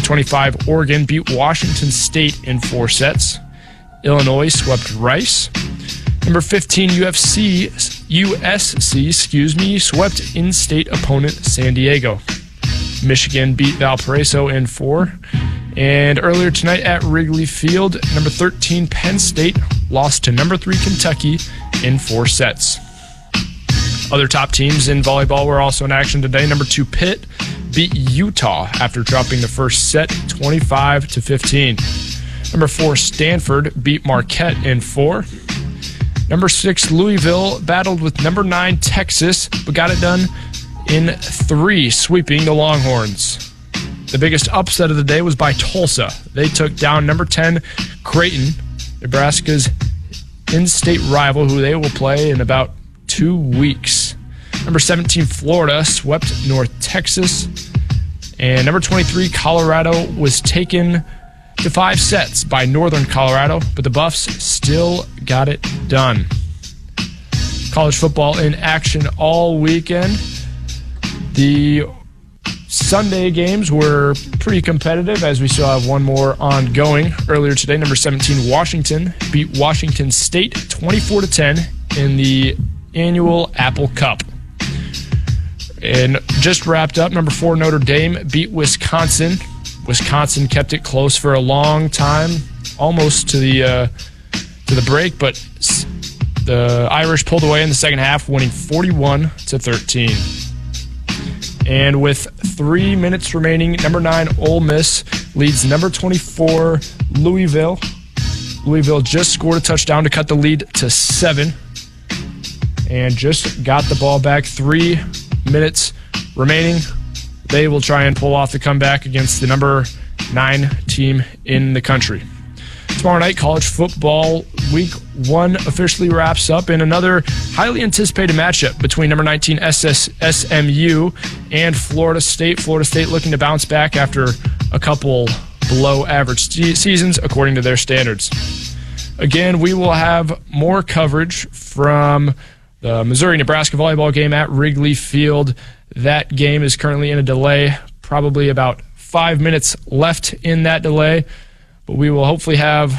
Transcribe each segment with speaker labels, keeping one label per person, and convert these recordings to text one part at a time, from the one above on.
Speaker 1: 25, Oregon beat Washington State in 4 sets. Illinois swept Rice. Number 15, USC swept in-state opponent San Diego. Michigan beat Valparaiso in 4. And earlier tonight at Wrigley Field, number 13, Penn State lost to number 3, Kentucky in 4 sets. Other top teams in volleyball were also in action today. Number 2, Pitt beat Utah after dropping the first set 25-15. Number 4, Stanford beat Marquette in 4. Number 6, Louisville battled with number 9, Texas, but got it done in 3, sweeping the Longhorns. The biggest upset of the day was by Tulsa. They took down number 10, Creighton, Nebraska's in-state rival, who they will play in about 2 weeks. Number 17, Florida swept North Texas. And number 23, Colorado was taken to 5 sets by Northern Colorado, but the Buffs still got it done. College football in action all weekend. The Sunday games were pretty competitive, as we still have one more ongoing. Earlier today, number 17, Washington beat Washington State 24-10 in the annual Apple Cup. And just wrapped up, number 4, Notre Dame beat Wisconsin. Wisconsin kept it close for a long time, almost to the break, but the Irish pulled away in the second half, winning 41-13. And with 3 minutes remaining, number 9, Ole Miss leads number 24, Louisville. Louisville just scored a touchdown to cut the lead to 7 and just got the ball back. 3 minutes remaining. They will try and pull off the comeback against the number 9 team in the country. Tomorrow night, college football week 1 officially wraps up in another highly anticipated matchup between number 19 SMU and Florida State. Florida State looking to bounce back after a couple below average seasons according to their standards. Again, we will have more coverage from the Missouri-Nebraska volleyball game at Wrigley Field. That game is currently in a delay, probably about 5 minutes left in that delay. But we will hopefully have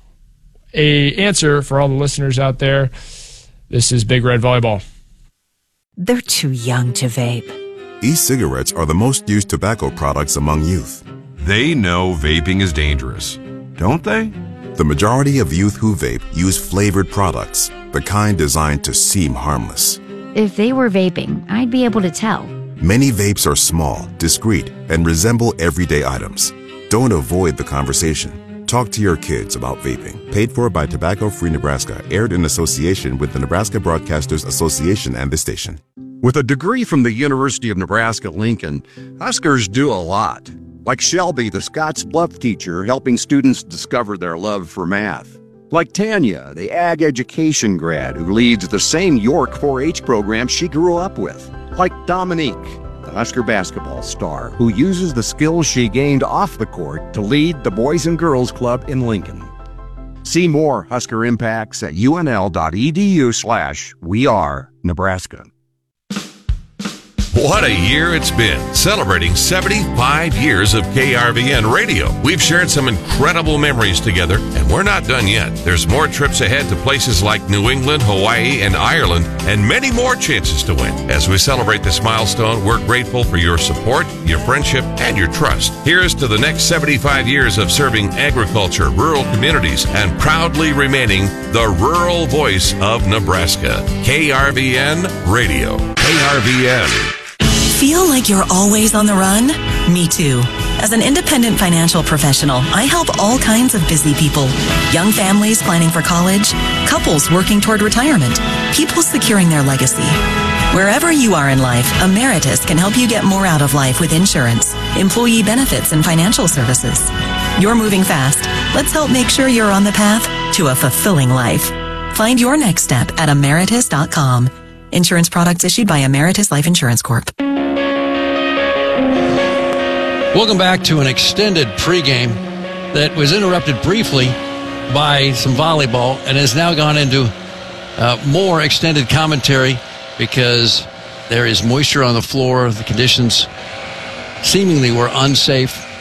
Speaker 1: an answer for all the listeners out there. This is Big Red Volleyball.
Speaker 2: They're too young to vape.
Speaker 3: E-cigarettes are the most used tobacco products among youth.
Speaker 4: They know vaping is dangerous, don't they?
Speaker 3: The majority of youth who vape use flavored products, the kind designed to seem harmless.
Speaker 5: If they were vaping, I'd be able to tell.
Speaker 3: Many vapes are small, discreet, and resemble everyday items. Don't avoid the conversation. Talk to your kids about vaping. Paid for by Tobacco Free Nebraska. Aired in association with the Nebraska Broadcasters Association and the station.
Speaker 4: With a degree from the University of Nebraska-Lincoln, Huskers do a lot. Like Shelby, the Scottsbluff teacher, helping students discover their love for math. Like Tanya, the ag education grad who leads the same York 4-H program she grew up with. Like Dominique, the Husker basketball star who uses the skills she gained off the court to lead the Boys and Girls Club in Lincoln. See more Husker impacts at unl.edu/wearenebraska.
Speaker 6: What a year it's been, celebrating 75 years of KRVN radio. We've shared some incredible memories together, and we're not done yet. There's more trips ahead to places like New England, Hawaii, and Ireland, and many more chances to win. As we celebrate this milestone, we're grateful for your support, your friendship, and your trust. Here's to the next 75 years of serving agriculture, rural communities, and proudly remaining the rural voice of Nebraska. KRVN Radio. KRVN.
Speaker 2: Feel like you're always on the run? Me too. As an independent financial professional, I help all kinds of busy people. Young families planning for college, couples working toward retirement, people securing their legacy. Wherever you are in life, Emeritus can help you get more out of life with insurance, employee benefits, and financial services. You're moving fast. Let's help make sure you're on the path to a fulfilling life. Find your next step at Emeritus.com. Insurance products issued by Emeritus Life Insurance Corp.
Speaker 7: Welcome back to an extended pregame that was interrupted briefly by some volleyball and has now gone into more extended commentary because there is moisture on the floor. The conditions seemingly were unsafe.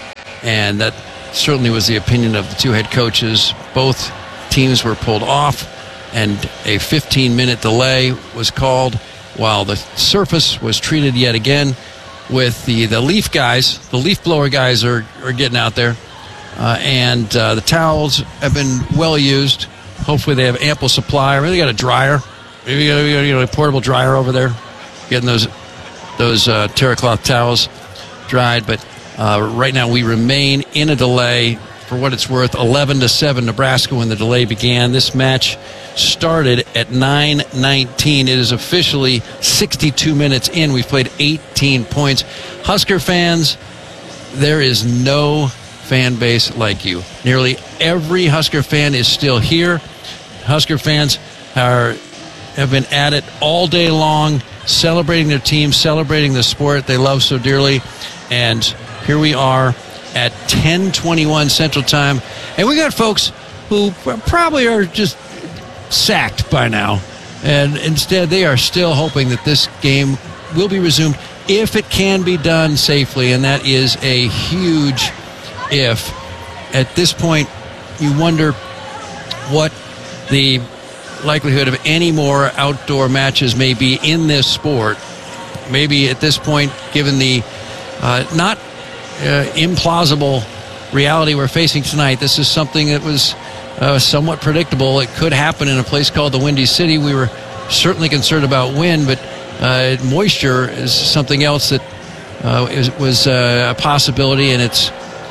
Speaker 7: and that certainly was the opinion of the two head coaches. Both teams were pulled off, and a 15-minute delay was called while the surface was treated yet again with the leaf guys. The leaf blower guys are getting out there, and the towels have been well used. Hopefully they have ample supply. Maybe they got a dryer. Maybe a portable dryer over there, getting those terracloth towels dried. But right now we remain in a delay. For what it's worth, 11-7 Nebraska when the delay began. This match started at 9:19. It is officially 62 minutes in. We've played 18 points. Husker fans, there is no fan base like you. Nearly every Husker fan is still here. Husker fans have been at it all day long, celebrating their team, celebrating the sport they love so dearly. And here we are at 10:21 Central Time, and we got folks who probably are just sacked by now, and instead they are still hoping that this game will be resumed if it can be done safely, and that is a huge if. At this point, you wonder what the likelihood of any more outdoor matches may be in this sport. Maybe at this point, given the not implausible reality we're facing tonight, this is something that was somewhat predictable. It could happen in a place called the Windy City. We were certainly concerned about wind, but moisture is something else that was a possibility, and it's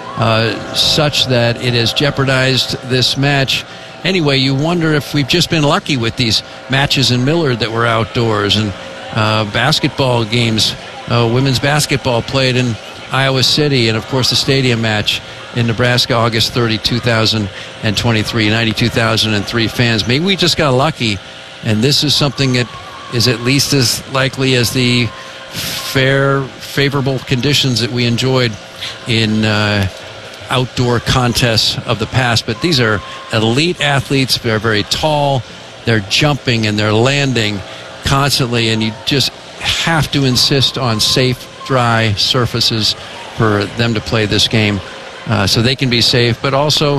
Speaker 7: such that it has jeopardized this match. Anyway, you wonder if we've just been lucky with these matches in Millard that were outdoors, and basketball games, women's basketball played in Iowa City, and of course the stadium match in Nebraska, August 30, 2023, 92,003 fans. Maybe we just got lucky, and this is something that is at least as likely as the favorable conditions that we enjoyed in outdoor contests of the past. But these are elite athletes. They're very tall. They're jumping and they're landing constantly, and you just have to insist on safe, dry surfaces for them to play this game, so they can be safe, but also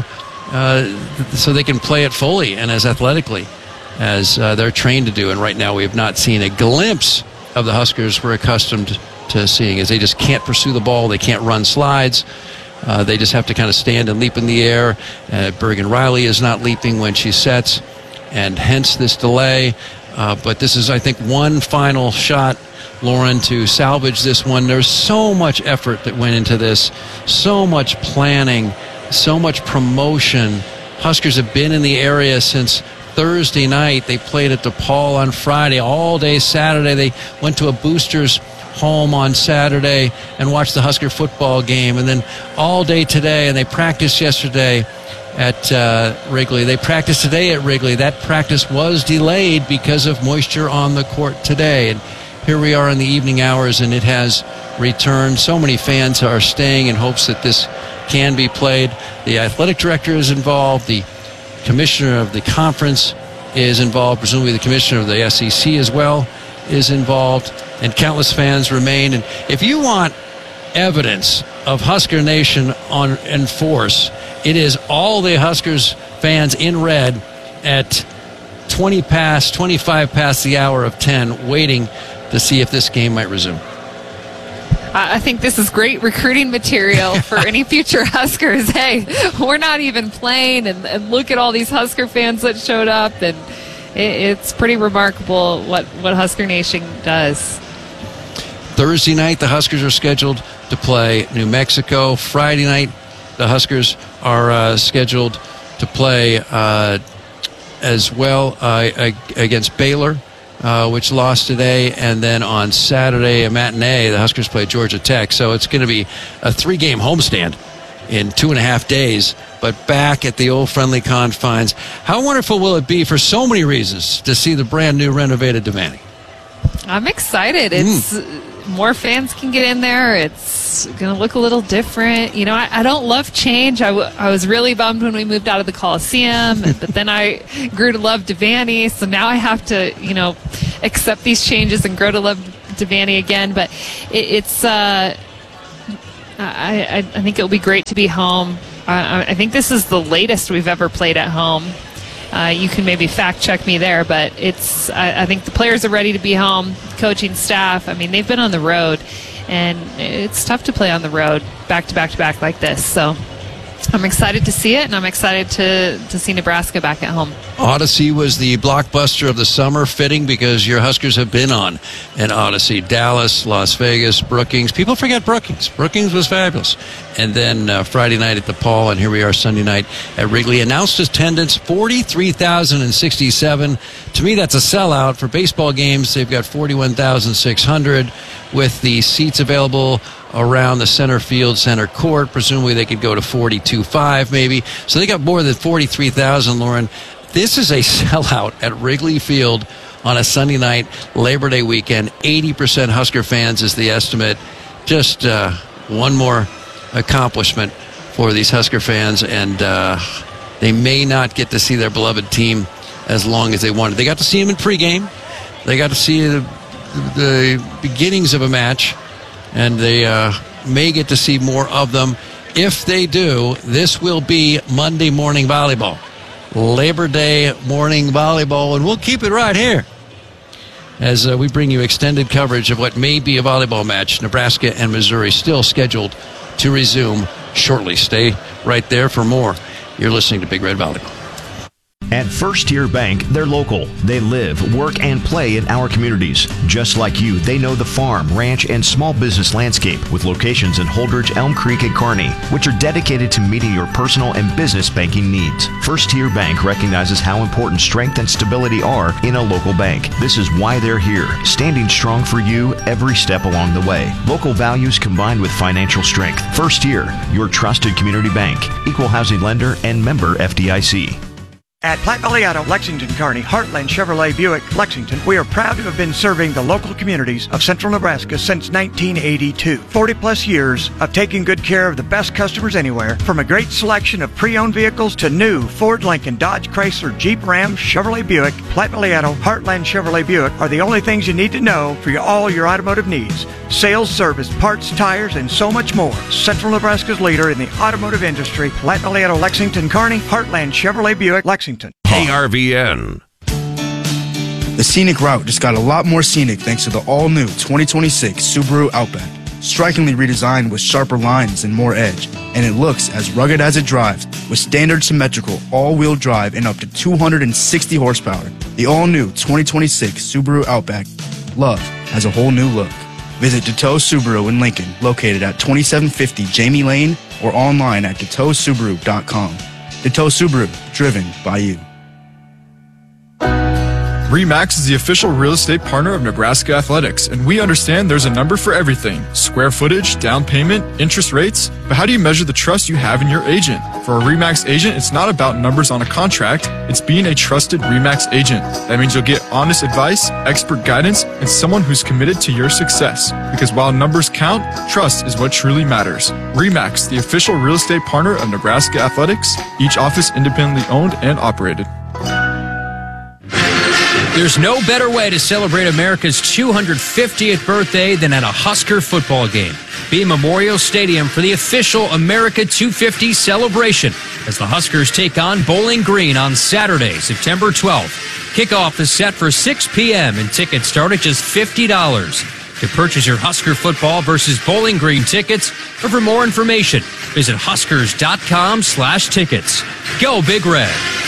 Speaker 7: so they can play it fully and as athletically as they're trained to do. And right now we have not seen a glimpse of the Huskers we're accustomed to seeing, as they just can't pursue the ball. They can't run slides. They just have to kind of stand and leap in the air. Bergen Riley is not leaping when she sets, and hence this delay. But this is, I think, one final shot, Lauren, to salvage this one. There's so much effort that went into this, so much planning, so much promotion. Huskers have been in the area since Thursday night. They played at DePaul on Friday, all day Saturday. They went to a boosters home on Saturday and watched the Husker football game, and then all day today, and they practiced yesterday at Wrigley. They practiced today at Wrigley. That practice was delayed because of moisture on the court today. And here we are in the evening hours, and it has returned. So many fans are staying in hopes that this can be played. The athletic director is involved. The commissioner of the conference is involved. Presumably the commissioner of the SEC as well is involved. And countless fans remain. And if you want evidence of Husker Nation in force, it is all the Huskers fans in red at 25 past the hour of 10, waiting to see if this game might resume.
Speaker 8: I think this is great recruiting material for any future Huskers. Hey, we're not even playing, and look at all these Husker fans that showed up, and it's pretty remarkable what Husker Nation does.
Speaker 7: Thursday night, the Huskers are scheduled to play New Mexico. Friday night, the Huskers are scheduled to play as well against Baylor, which lost today. And then on Saturday, a matinee, the Huskers play Georgia Tech. So it's going to be a 3-game homestand in 2.5 days, but back at the old friendly confines. How wonderful will it be for so many reasons to see the brand new renovated Devaney?
Speaker 8: I'm excited. It's more fans can get in there. It's going to look a little different. You know, I don't love change. I was really bummed when we moved out of the Coliseum, but then I grew to love Devaney. So now I have to, accept these changes and grow to love Devaney again. But it's I think it'll be great to be home. I think this is the latest we've ever played at home. You can maybe fact check me there, but I think the players are ready to be home. Coaching staff, I mean, they've been on the road, and it's tough to play on the road back to back to back like this. So I'm excited to see it, and I'm excited to see Nebraska back at home.
Speaker 7: Odyssey was the blockbuster of the summer, fitting because your Huskers have been on an Odyssey. Dallas, Las Vegas, Brookings. People forget Brookings. Brookings was fabulous. And then Friday night at the Paul, and here we are Sunday night at Wrigley. Announced attendance, 43,067. To me, that's a sellout. For baseball games, they've got 41,600 with the seats available around the center field, center court. Presumably they could go to 42.5 maybe. So they got more than 43,000, Lauren. This is a sellout at Wrigley Field on a Sunday night, Labor Day weekend. 80% Husker fans is the estimate. Just one more accomplishment for these Husker fans, and they may not get to see their beloved team as long as they wanted. They got to see them in pregame. They got to see the beginnings of a match, and they may get to see more of them. If they do, this will be Monday morning volleyball. Labor Day morning volleyball, and we'll keep it right here as we bring you extended coverage of what may be a volleyball match. Nebraska and Missouri still scheduled to resume shortly. Stay right there for more. You're listening to Big Red Volleyball.
Speaker 9: At First Tier Bank, they're local. They live, work, and play in our communities. Just like you, they know the farm, ranch, and small business landscape with locations in Holdridge, Elm Creek, and Kearney, which are dedicated to meeting your personal and business banking needs. First Tier Bank recognizes how important strength and stability are in a local bank. This is why they're here, standing strong for you every step along the way. Local values combined with financial strength. First Tier, your trusted community bank, equal housing lender, and member FDIC.
Speaker 10: At Platte Valley Auto, Lexington, Kearney, Heartland Chevrolet Buick, Lexington, we are proud to have been serving the local communities of central Nebraska since 1982. 40 plus years of taking good care of the best customers anywhere, from a great selection of pre-owned vehicles to new Ford, Lincoln, Dodge, Chrysler, Jeep, Ram, Chevrolet Buick. Platte Valley Auto, Heartland Chevrolet Buick are the only things you need to know for all your automotive needs. Sales, service, parts, tires, and so much more. Central Nebraska's leader in the automotive industry, Platte Valley Auto, Lexington, Kearney, Heartland Chevrolet Buick, Lexington.
Speaker 6: KRVN.
Speaker 11: The scenic route just got a lot more scenic thanks to the all-new 2026 Subaru Outback. Strikingly redesigned with sharper lines and more edge, and it looks as rugged as it drives with standard symmetrical all-wheel drive and up to 260 horsepower. The all-new 2026 Subaru Outback. Love has a whole new look. Visit Deteau Subaru in Lincoln, located at 2750 Jamie Lane, or online at DeteauSubaru.com. Deteau Subaru, driven by you.
Speaker 12: RE/MAX is the official real estate partner of Nebraska Athletics, and we understand there's a number for everything. Square footage, down payment, interest rates. But how do you measure the trust you have in your agent? For a RE/MAX agent, it's not about numbers on a contract. It's being a trusted RE/MAX agent. That means you'll get honest advice, expert guidance, and someone who's committed to your success. Because while numbers count, trust is what truly matters. RE/MAX, the official real estate partner of Nebraska Athletics, each office independently owned and operated.
Speaker 13: There's no better way to celebrate America's 250th birthday than at a Husker football game. Be at Memorial Stadium for the official America 250 celebration as the Huskers take on Bowling Green on Saturday, September 12th. Kickoff is set for 6 p.m. and tickets start at just $50. To purchase your Husker football versus Bowling Green tickets, or for more information, visit Huskers.com/tickets. Go Big Red.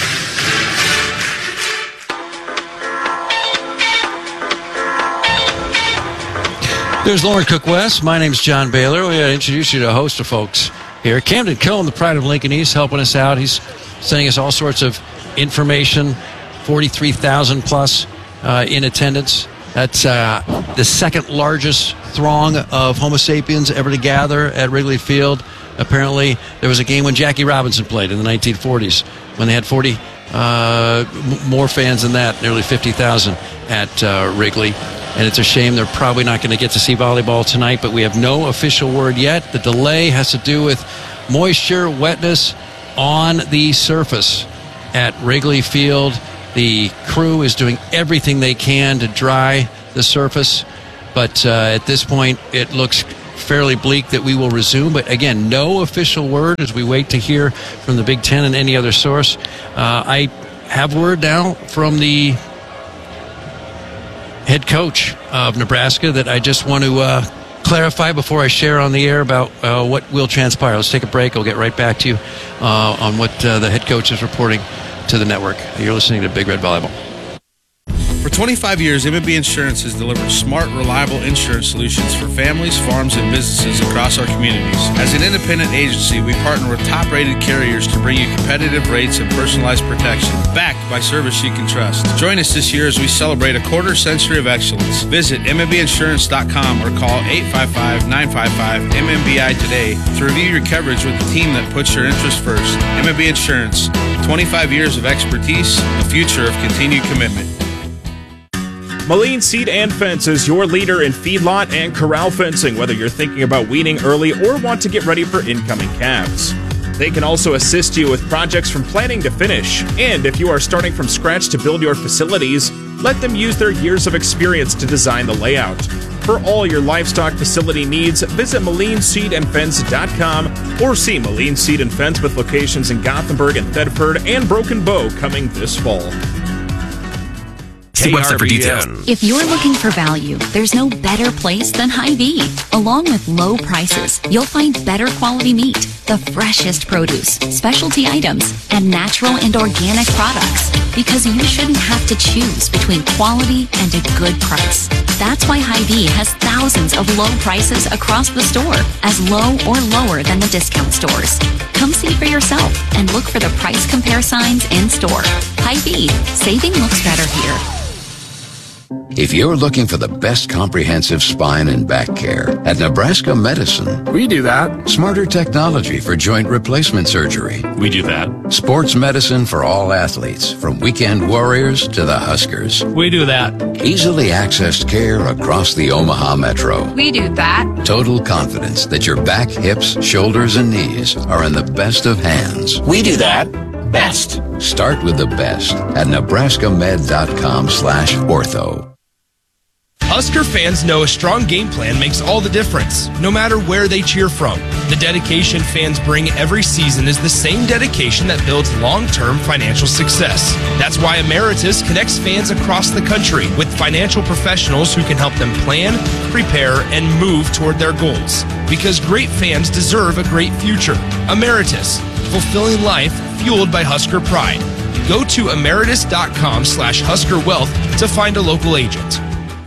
Speaker 7: There's Lauren Cook-West. My name's John Baylor. We got to introduce you to a host of folks here. Camden Cohn, the pride of Lincoln East, helping us out. He's sending us all sorts of information. 43,000 plus in attendance. That's the second largest throng of Homo sapiens ever to gather at Wrigley Field. Apparently, there was a game when Jackie Robinson played in the 1940s when they had 40 more fans than that, nearly 50,000 at Wrigley. And it's a shame they're probably not going to get to see volleyball tonight, but we have no official word yet. The delay has to do with moisture, wetness on the surface at Wrigley Field. The crew is doing everything they can to dry the surface, but at this point it looks fairly bleak that we will resume. But again, no official word as we wait to hear from the Big Ten and any other source. I have word now from the head coach of Nebraska that I just want to clarify before I share on the air about what will transpire. Let's take a break. I'll get right back to you on what the head coach is reporting to the network. You're listening to Big Red Volleyball.
Speaker 14: For 25 years, M&B Insurance has delivered smart, reliable insurance solutions for families, farms, and businesses across our communities. As an independent agency, we partner with top-rated carriers to bring you competitive rates and personalized protection, backed by service you can trust. Join us this year as we celebrate a quarter-century of excellence. Visit MMBinsurance.com or call 855-955-MMBI today to review your coverage with the team that puts your interests first. M&B Insurance, 25 years of expertise, a future of continued commitment.
Speaker 15: Moline Seed and Fence is your leader in feedlot and corral fencing, whether you're thinking about weaning early or want to get ready for incoming calves. They can also assist you with projects from planning to finish. And if you are starting from scratch to build your facilities, let them use their years of experience to design the layout. For all your livestock facility needs, visit MolineSeedandFence.com or see Moline Seed and Fence with locations in Gothenburg and Thedford and Broken Bow coming this fall.
Speaker 16: See website for details.
Speaker 5: If you're looking for value, there's no better place than Hy-Vee. Along with low prices, you'll find better quality meat, the freshest produce, specialty items, and natural and organic products. Because you shouldn't have to choose between quality and a good price. That's why Hy-Vee has thousands of low prices across the store, as low or lower than the discount stores. Come see for yourself and look for the price compare signs in store. Hy-Vee, saving looks better here.
Speaker 17: If you're looking for the best comprehensive spine and back care, at Nebraska Medicine,
Speaker 16: we do that.
Speaker 17: Smarter technology for joint replacement surgery.
Speaker 16: We do that.
Speaker 17: Sports medicine for all athletes, from weekend warriors to the Huskers.
Speaker 16: We do that.
Speaker 17: Easily accessed care across the Omaha Metro.
Speaker 8: We do that.
Speaker 17: Total confidence that your back, hips, shoulders, and knees are in the best of hands.
Speaker 16: We do that. Best.
Speaker 17: Start with the best at nebraskamed.com/ortho.
Speaker 1: Husker fans know a strong game plan makes all the difference, no matter where they cheer from. The dedication fans bring every season is the same dedication that builds long-term financial success. That's why Emeritus connects fans across the country with financial professionals who can help them plan, prepare, and move toward their goals. Because great fans deserve a great future. Emeritus, fulfilling life fueled by Husker pride. Go to emeritus.com/HuskerWealth to find a local agent.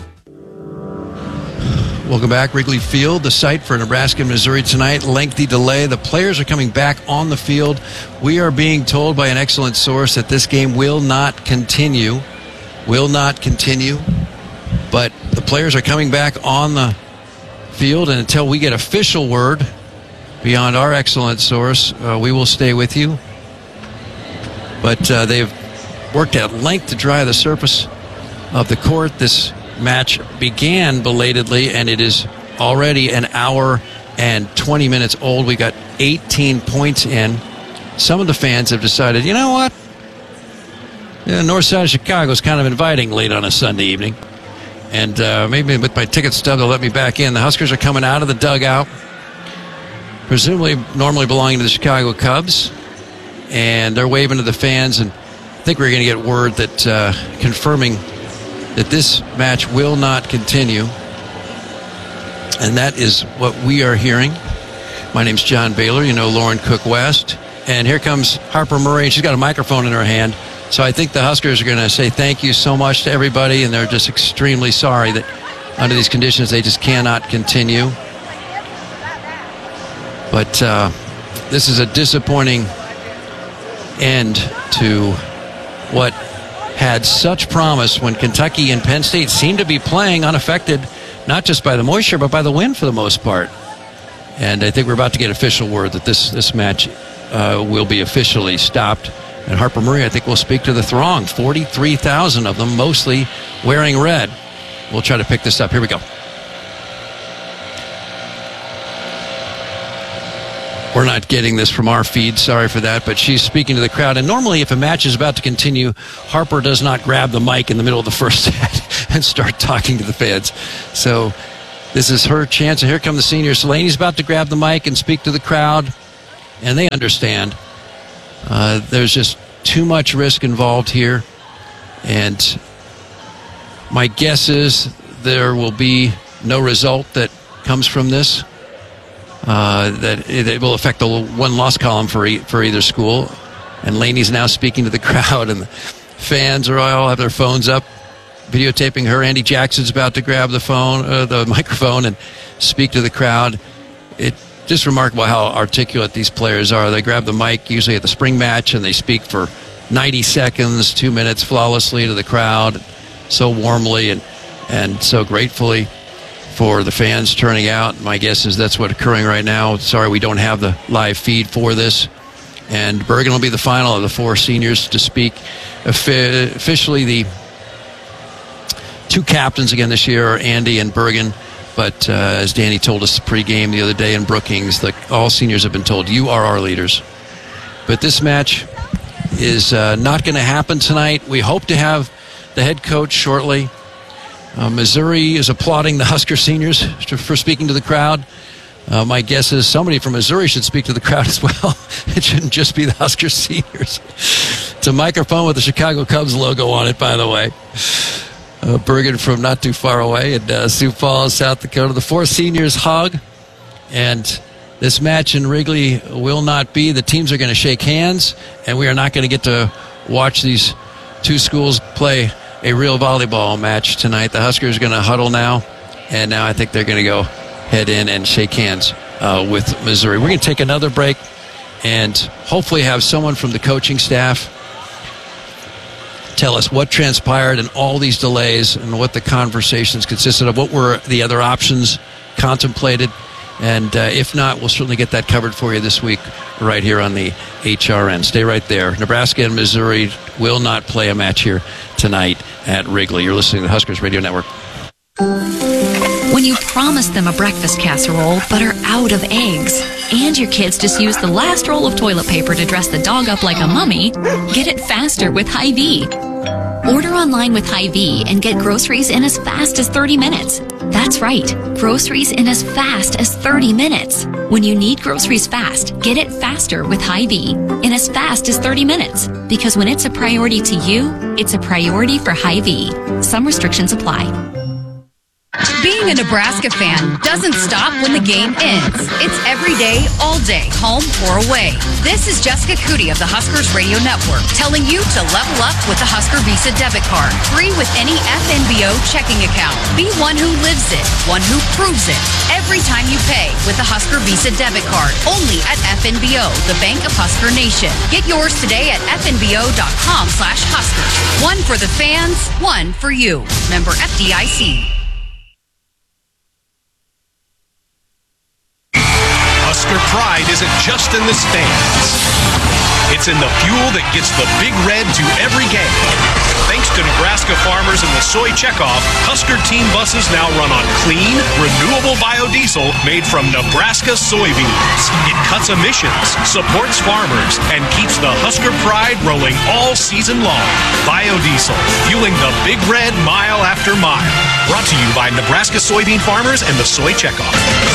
Speaker 7: Welcome back. Wrigley Field, the site for Nebraska and Missouri tonight. Lengthy delay. The players are coming back on the field. We are being told by an excellent source that this game will not continue. Will not continue. But the players are coming back on the field, and until we get official word beyond our excellent source, we will stay with you. But they've worked at length to dry the surface of the court. This match began belatedly, and it is already an hour and 20 minutes old. We got 18 points in. Some of the fans have decided, you know what? The north side of Chicago is kind of inviting late on a Sunday evening. And maybe with my ticket stub, they'll let me back in. The Huskers are coming out of the dugout, presumably normally belonging to the Chicago Cubs. And they're waving to the fans, and I think we're going to get word that confirming that this match will not continue. And that is what we are hearing. My name's John Baylor. You know Lauren Cook West. And here comes Harper Murray, and she's got a microphone in her hand. So I think the Huskers are going to say thank you so much to everybody, and they're just extremely sorry that under these conditions they just cannot continue. But this is a disappointing end to what had such promise when Kentucky and Penn State seemed to be playing unaffected, not just by the moisture, but by the wind for the most part. And I think we're about to get official word that this match will be officially stopped. And Harper Murray, I think, will speak to the throng. 43,000 of them, mostly wearing red. We'll try to pick this up. Here we go. We're not getting this from our feed. Sorry for that. But she's speaking to the crowd. And normally, if a match is about to continue, Harper does not grab the mic in the middle of the first set and start talking to the fans. So this is her chance, and here come the seniors. Laney's about to grab the mic and speak to the crowd, and they understand. There's just too much risk involved here, and my guess is there will be no result that comes from this. That it will affect the one-loss column for either school. And Laney's now speaking to the crowd, and the fans all have their phones up, videotaping her. Andy Jackson's about to grab the microphone, and speak to the crowd. It's just remarkable how articulate these players are. They grab the mic usually at the spring match, and they speak for 90 seconds, 2 minutes flawlessly to the crowd, so warmly and so gratefully for the fans turning out. My guess is that's what's occurring right now. Sorry we don't have the live feed for this. And Bergen will be the final of the 4 seniors to speak. Officially, the 2 captains again this year are Andy and Bergen. But as Danny told us pregame the other day in Brookings, all seniors have been told, you are our leaders. But this match is not going to happen tonight. We hope to have the head coach shortly. Missouri is applauding the Husker seniors for speaking to the crowd. My guess is somebody from Missouri should speak to the crowd as well. It shouldn't just be the Husker seniors. It's a microphone with the Chicago Cubs logo on it, by the way. Bergen from not too far away in Sioux Falls, South Dakota. The 4 seniors hug, and this match in Wrigley will not be. The teams are going to shake hands, and we are not going to get to watch these 2 schools play a real volleyball match tonight. The Huskers are going to huddle now, and now I think they're going to go head in and shake hands with Missouri. We're going to take another break and hopefully have someone from the coaching staff tell us what transpired in all these delays and what the conversations consisted of, what were the other options contemplated, and if not, we'll certainly get that covered for you this week right here on the HRN. Stay right there. Nebraska and Missouri will not play a match here tonight at Wrigley. You're listening to the Huskers Radio Network.
Speaker 5: When you promise them a breakfast casserole but are out of eggs, and your kids just use the last roll of toilet paper to dress the dog up like a mummy, get it faster with Hy-Vee. Order online with Hy-Vee and get groceries in as fast as 30 minutes. That's right, groceries in as fast as 30 minutes. When you need groceries fast, get it faster with Hy-Vee in as fast as 30 minutes. Because when it's a priority to you, it's a priority for Hy-Vee. Some restrictions apply.
Speaker 18: Being a Nebraska fan doesn't stop when the game ends. It's every day, all day, home or away. This is Jessica Cootie of the Huskers Radio Network telling you to level up with the Husker Visa debit card. Free with any FNBO checking account. Be one who lives it, one who proves it. Every time you pay with the Husker Visa debit card. Only at FNBO, the Bank of Husker Nation. Get yours today at fnbo.com/Huskers. One for the fans, one for you. Member FDIC.
Speaker 19: Husker pride isn't just in the stands. It's in the fuel that gets the Big Red to every game. Thanks to Nebraska farmers and the soy checkoff, Husker team buses now run on clean, renewable biodiesel made from Nebraska soybeans. It cuts emissions, supports farmers, and keeps the Husker pride rolling all season long. Biodiesel, fueling the Big Red mile after mile. Brought to you by Nebraska soybean farmers and the soy checkoff.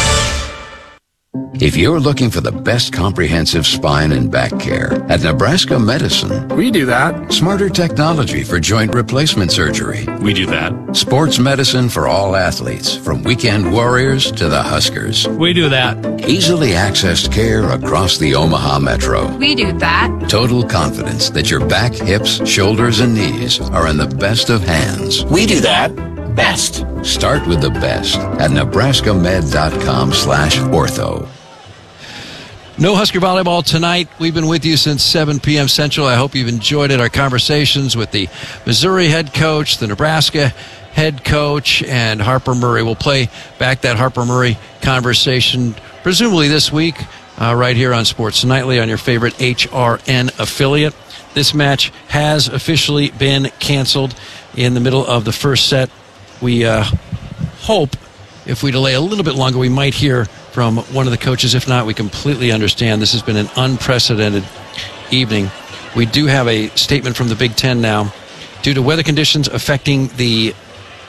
Speaker 17: If you're looking for the best comprehensive spine and back care, at Nebraska Medicine,
Speaker 16: we do that.
Speaker 17: Smarter technology for joint replacement surgery.
Speaker 16: We do that.
Speaker 17: Sports medicine for all athletes, from weekend warriors to the Huskers.
Speaker 13: We do that.
Speaker 17: Easily accessed care across the Omaha Metro.
Speaker 18: We do that.
Speaker 17: Total confidence that your back, hips, shoulders, and knees are in the best of hands.
Speaker 16: We do that. Best.
Speaker 17: Start with the best at nebraskamed.com/ortho.
Speaker 7: No Husker volleyball tonight. We've been with you since 7 p.m. Central. I hope you've enjoyed it. Our conversations with the Missouri head coach, the Nebraska head coach, and Harper Murray. We'll play back that Harper Murray conversation presumably this week right here on Sports Nightly on your favorite HRN affiliate. This match has officially been canceled in the middle of the first set. We hope if we delay a little bit longer, we might hear from one of the coaches. If not, we completely understand. This has been an unprecedented evening. We do have a statement from the Big Ten now. Due to weather conditions affecting the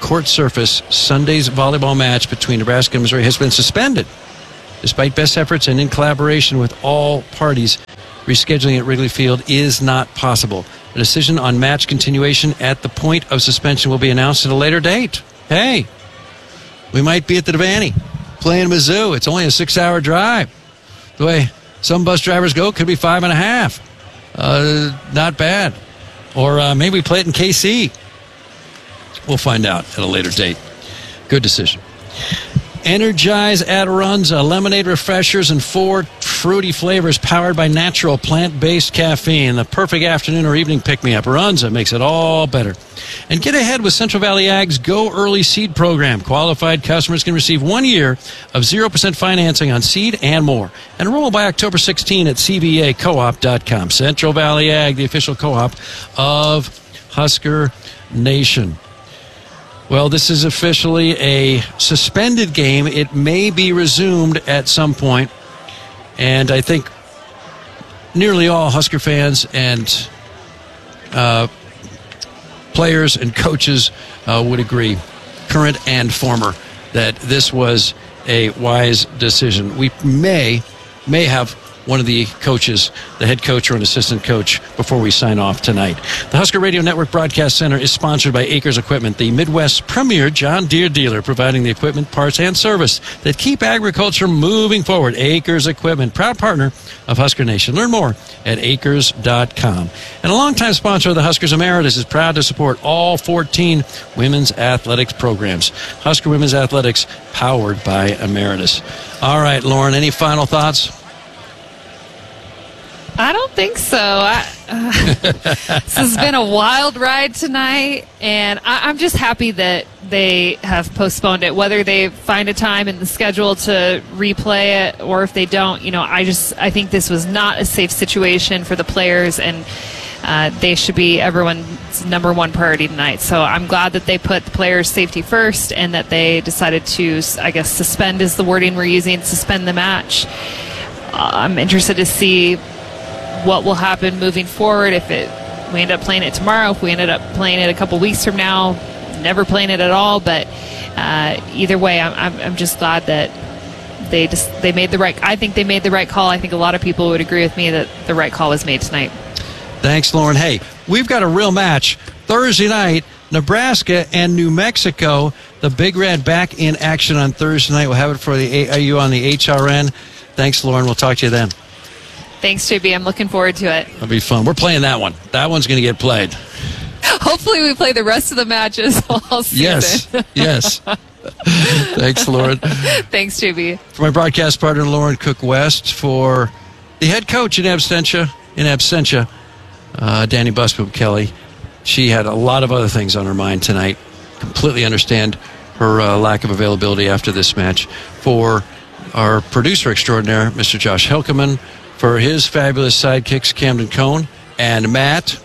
Speaker 7: court surface, Sunday's volleyball match between Nebraska and Missouri has been suspended. Despite best efforts and in collaboration with all parties, rescheduling at Wrigley Field is not possible. A decision on match continuation at the point of suspension will be announced at a later date. Hey, we might be at the Devaney playing Mizzou. It's only a 6-hour drive. The way some bus drivers go, it could be 5.5. Not bad. Or maybe we play it in KC. We'll find out at a later date. Good decision. Energize at Arunza, lemonade refreshers and 4 fruity flavors powered by natural plant-based caffeine. The perfect afternoon or evening pick-me-up. Arunza makes it all better. And get ahead with Central Valley Ag's Go Early Seed Program. Qualified customers can receive 1 year of 0% financing on seed and more. Enroll by October 16 at cvacoop.com. Central Valley Ag, the official co-op of Husker Nation. Well, this is officially a suspended game. It may be resumed at some point. And I think nearly all Husker fans and players and coaches would agree, current and former, that this was a wise decision. We may have one of the coaches, the head coach or an assistant coach, before we sign off tonight. The Husker Radio Network Broadcast Center is sponsored by Acres Equipment, the Midwest's premier John Deere dealer, providing the equipment, parts, and service that keep agriculture moving forward. Acres Equipment, proud partner of Husker Nation. Learn more at acres.com. And a longtime sponsor of the Huskers Emeritus is proud to support all 14 women's athletics programs. Husker Women's Athletics, powered by Emeritus. All right, Lauren, any final thoughts?
Speaker 8: I don't think so. This has been a wild ride tonight, and I'm just happy that they have postponed it. Whether they find a time in the schedule to replay it, or if they don't, I think this was not a safe situation for the players, and they should be everyone's number one priority tonight. So I'm glad that they put the players' safety first, and that they decided to, I guess, suspend is the wording we're using, suspend the match. I'm interested to see what will happen moving forward. If we end up playing it tomorrow, if we ended up playing it a couple weeks from now, never playing it at all. But either way, I'm just glad that they made the right. I think they made the right call. I think a lot of people would agree with me that the right call was made tonight. Thanks, Lauren. Hey, we've got a real match Thursday night. Nebraska and New Mexico. The Big Red back in action on Thursday night. We'll have it for the AIU on the HRN. Thanks, Lauren. We'll talk to you then. Thanks, JB. I'm looking forward to it. It'll be fun. We're playing that one. That one's going to get played. Hopefully we play the rest of the matches all season. Yes. Thanks, Lauren. Thanks, JB. For my broadcast partner, Lauren Cook West, for the head coach in absentia, Danny Busboom Kelly. She had a lot of other things on her mind tonight. Completely understand her lack of availability after this match. For our producer extraordinaire, Mr. Josh Helkeman, for his fabulous sidekicks, Camden Cohn and Matt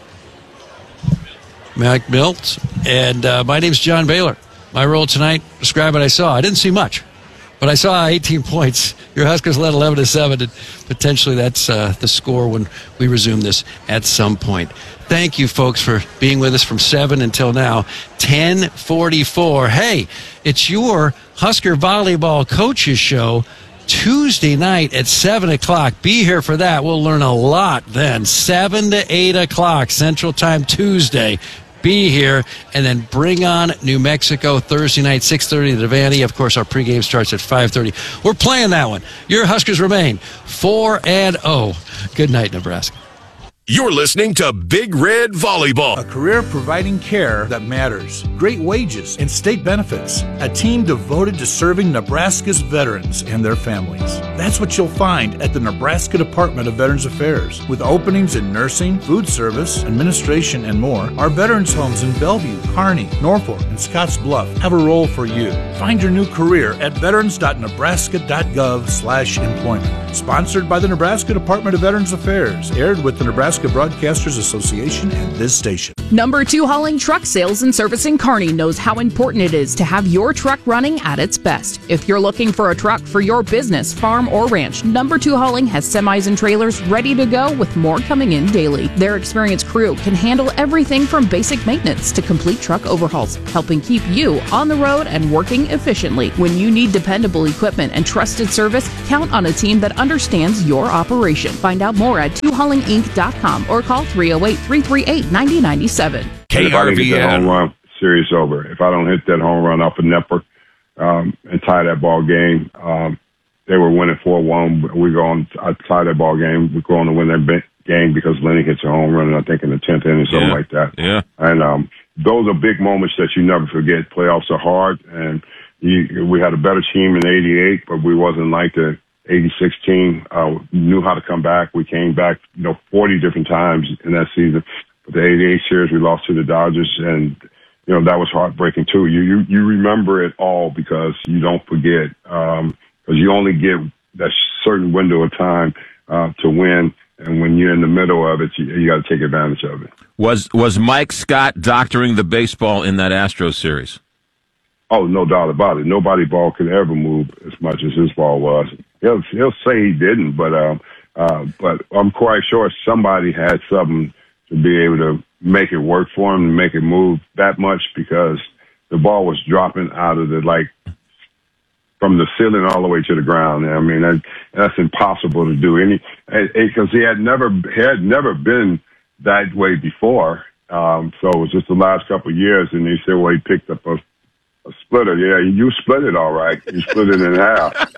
Speaker 8: Milt. And my name's John Baylor. My role tonight, describe what I saw. I didn't see much, but I saw 18 points. Your Huskers led 11-7, and potentially that's the score when we resume this at some point. Thank you, folks, for being with us from 7 until now, 10:44. Hey, it's your Husker Volleyball Coaches Show, Tuesday night at 7 o'clock. Be here for that. We'll learn a lot then. 7 to 8 o'clock Central Time Tuesday. Be here, and then bring on New Mexico Thursday night, 6:30 at Devaney. Of course, our pregame starts at 5:30. We're playing that one. Your Huskers remain 4-0. Good night, Nebraska.
Speaker 20: You're listening to Big Red Volleyball.
Speaker 21: A career providing care that matters. Great wages and state benefits. A team devoted to serving Nebraska's veterans and their families. That's what you'll find at the Nebraska Department of Veterans Affairs. With openings in nursing, food service, administration, and more, our veterans homes in Bellevue, Kearney, Norfolk, and Scotts Bluff have a role for you. Find your new career at veterans.nebraska.gov/employment. Sponsored by the Nebraska Department of Veterans Affairs. Aired with the Nebraska Nebraska Broadcasters Association and this station.
Speaker 3: Number 2 Hauling Truck Sales and Service in Kearney knows how important it is to have your truck running at its best. If you're looking for a truck for your business, farm, or ranch, Number 2 Hauling has semis and trailers ready to go with more coming in daily. Their experienced crew can handle everything from basic maintenance to complete truck overhauls, helping keep you on the road and working efficiently. When you need dependable equipment and trusted service, count on a team that understands your operation. Find out more at 2haulinginc.com or call 308-338-9097.
Speaker 22: If I didn't get that home run, series over. If I don't hit that home run off of Nepper and tie that ball game, they were winning 4-1. We go on, I tie that ball game. We go on to win that game because Lenny hits a home run, I think in the 10th inning, something like that.
Speaker 23: Yeah.
Speaker 22: And those are big moments that you never forget. Playoffs are hard, and we had a better team in '88, but we wasn't like the '86 team. Knew how to come back. We came back, 40 different times in that season. But the '88 series, we lost to the Dodgers, and that was heartbreaking too. You remember it all because you don't forget, because you only get that certain window of time to win, and when you're in the middle of it, you got to take advantage of it.
Speaker 23: Was Mike Scott doctoring the baseball in that Astros series?
Speaker 22: Oh, no doubt about it. Nobody ball could ever move as much as his ball was. He'll say he didn't, but I'm quite sure somebody had something to be able to make it work for him and make it move that much, because the ball was dropping out of from the ceiling all the way to the ground. I mean, that's impossible to do because he had never been that way before. So it was just the last couple of years, and he said, well, he picked up a splitter. Yeah, you split it all right. You split it in half.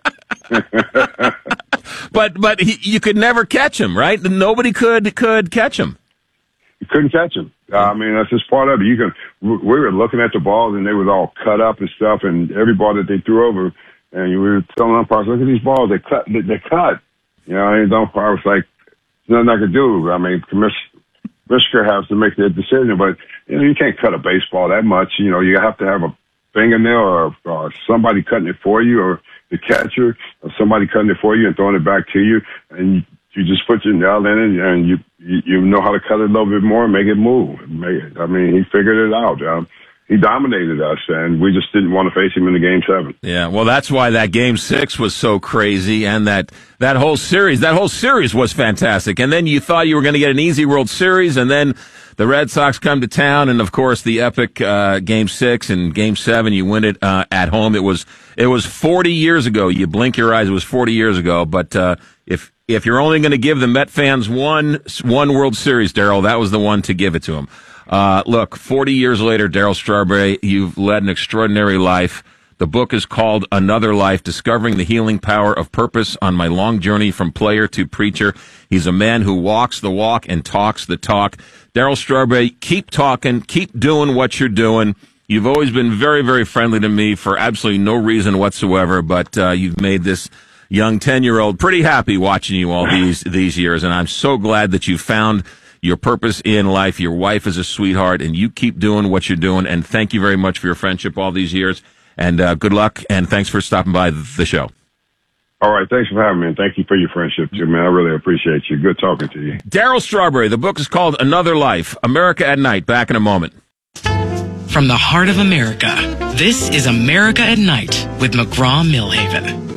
Speaker 23: But you could never catch him, right? Nobody could catch him.
Speaker 22: You couldn't catch him. I mean, that's just part of it. We were looking at the balls, and they was all cut up and stuff, and every ball that they threw over, and we were telling umpires, look at these balls, they cut. And the umpire was like, there's nothing I could do. I mean, Commissioner has to make that decision, but you can't cut a baseball that much. You have to have a fingernail or somebody cutting it for you, or the catcher, or somebody cutting it for you and throwing it back to you, and you just put your nail in it, and you know how to cut it a little bit more and make it move. I mean, he figured it out. He dominated us, and we just didn't want to face him in the Game 7.
Speaker 23: Yeah, well, that's why that Game 6 was so crazy, and that whole series was fantastic. And then you thought you were going to get an easy World Series, and then the Red Sox come to town, and of course the epic Game 6 and Game 7. You win it at home. It was 40 years ago. You blink your eyes, it was 40 years ago. But if you're only going to give the Met fans one World Series, Darryl, that was the one to give it to them. Look, 40 years later, Darryl Strawberry, you've led an extraordinary life. The book is called Another Life, Discovering the Healing Power of Purpose on My Long Journey from Player to Preacher. He's a man who walks the walk and talks the talk. Darryl Strawberry, keep talking, keep doing what you're doing. You've always been very, very friendly to me for absolutely no reason whatsoever, but you've made this young 10-year-old pretty happy watching you all these years, and I'm so glad that you found your purpose in life. Your wife is a sweetheart, and you keep doing what you're doing, and thank you very much for your friendship all these years, and good luck, and thanks for stopping by the show.
Speaker 22: All right, thanks for having me, and thank you for your friendship, too, man. I really appreciate you. Good talking to you.
Speaker 23: Darryl Strawberry, the book is called Another Life, America at Night. Back in a moment.
Speaker 24: From the heart of America, this is America at Night with McGraw-Millhaven.